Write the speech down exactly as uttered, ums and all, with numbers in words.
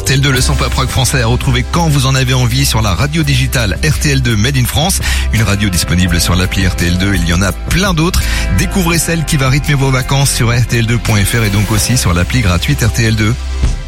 R T L deux, le sample rock français à retrouver quand vous en avez envie sur la radio digitale R T L deux Made in France. Une radio disponible sur l'appli R T L deux. Il y en a plein d'autres. Découvrez celle qui va rythmer vos vacances sur R T L deux point F R et donc aussi sur l'appli gratuite R T L deux.